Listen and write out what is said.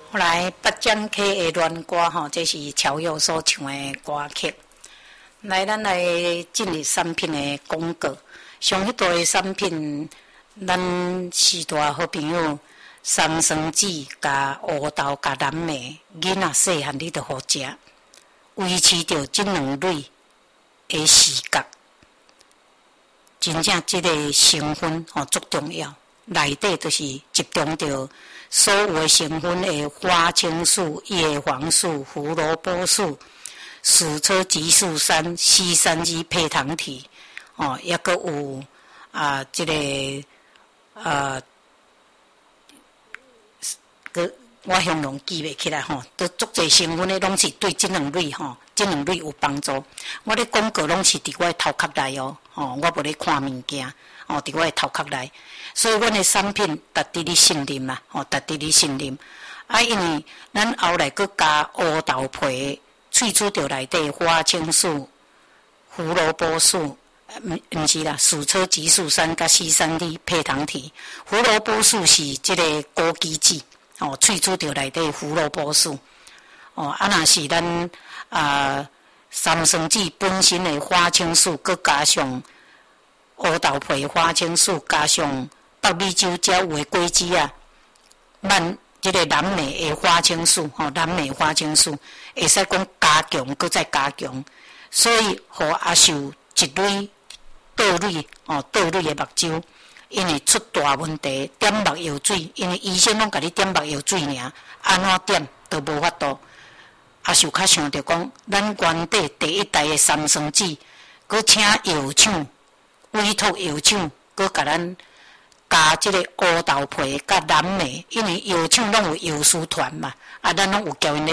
后来北江溪的恋歌吼，这是乔佑所唱的歌曲。来，咱来进入产品的广告。上迄道的产品，咱四大好朋友三生子加乌豆加蓝莓，囡仔细汉你都好食，维持着这两类的视觉，真正这个成分吼足重要。内底就是集中着所有的成分的花青素、叶黄素、胡萝卜素、矢车激素3、C3G 配糖体，也阁有这个我形容记袂起来吼，都足侪成分的拢是对这两类这两类有帮助。我咧广告拢是伫我的头壳内我无咧看物件伫我的头壳内。所以，阮的产品值得你信任啦，值得你信任。因为咱后来阁加乌豆皮，萃取着内底花青素、胡萝卜素，毋是啦，矢车激素3甲 C3D 配糖体。胡萝卜素是即个枸杞子，萃取着内底胡萝卜素。若是咱三生子本身的花青素，阁加上乌豆皮花青素，加上北美洲才有的果子即个蓝莓的花青素，蓝莓花青素会使讲加强，搁再加强，所以互阿秀一蕊倒蕊的目睭，因为出大问题，点目药水，因为医生拢甲你点目药水尔，安怎点都无法度。阿秀较想着讲，咱原底第一代的三生子，搁请药厂委托药厂，搁甲咱加即个乌豆皮甲蓝莓，因为药厂拢有药师团嘛，咱拢有交因咧